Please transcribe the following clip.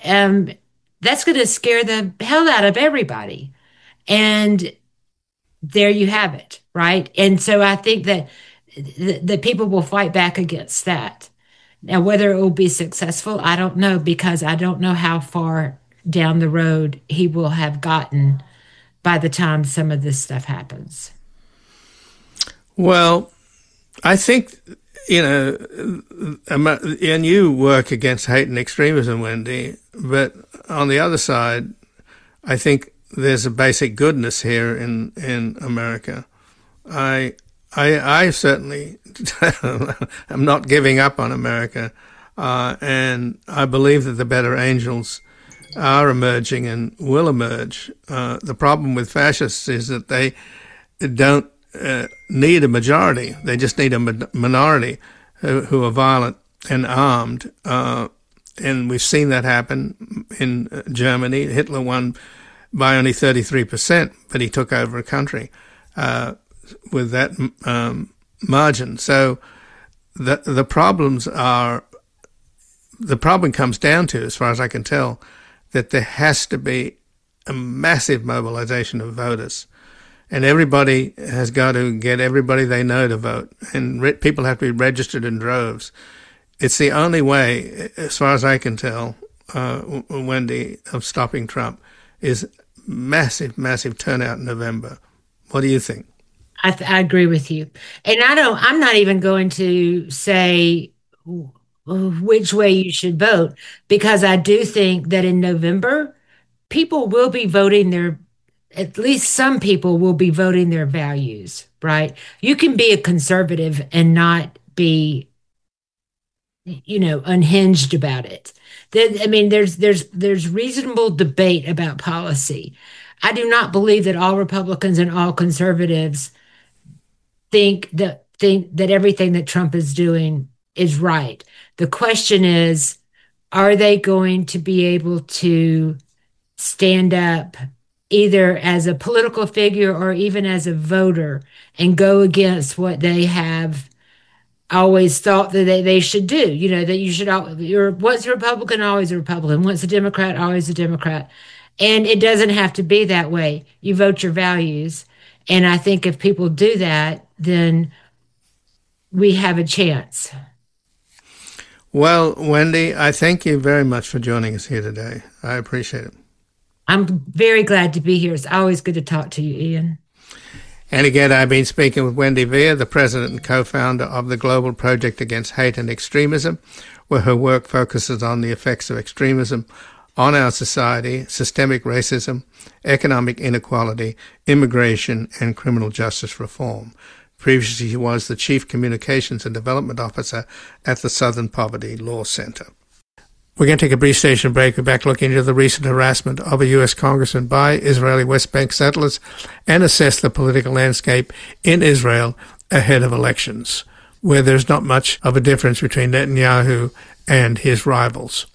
that's going to scare the hell out of everybody. And there you have it, right? And so I think that the people will fight back against that. Now, whether it will be successful, I don't know because I don't know how far down the road he will have gotten by the time some of this stuff happens. Well, I think, and you work against hate and extremism, Wendy, but on the other side, I think there's a basic goodness here in America. I certainly am not giving up on America, and I believe that the better angels are emerging and will emerge. The problem with fascists is that they don't need a majority; they just need a minority who are violent and armed. And we've seen that happen in Germany. Hitler won by only 33%, but he took over a country with that margin. So the problem comes down to, as far as I can tell, that there has to be a massive mobilization of voters, and everybody has got to get everybody they know to vote, and people have to be registered in droves. It's the only way, as far as I can tell, Wendy, of stopping Trump is massive turnout in November. What do you think? I agree with you. And I'm not even going to say which way you should vote because I do think that in November, people will be at least some people will be voting their values, right? You can be a conservative and not be, unhinged about it. I mean, there's reasonable debate about policy. I do not believe that all Republicans and all conservatives think that everything that Trump is doing is right. The question is, are they going to be able to stand up either as a political figure or even as a voter and go against what they have always thought that they should do? That you should, you're once a Republican, always a Republican, once a Democrat, always a Democrat. And it doesn't have to be that way. You vote your values. And I think if people do that, then we have a chance. Well, Wendy, I thank you very much for joining us here today. I appreciate it. I'm very glad to be here. It's always good to talk to you, Ian. And again, I've been speaking with Wendy Via, the president and co-founder of the Global Project Against Hate and Extremism, where her work focuses on the effects of extremism on our society, systemic racism, economic inequality, immigration, and criminal justice reform. Previously, he was the Chief Communications and Development Officer at the Southern Poverty Law Center. We're going to take a brief station break. We're back looking into the recent harassment of a U.S. congressman by Israeli West Bank settlers and assess the political landscape in Israel ahead of elections, where there's not much of a difference between Netanyahu and his rivals.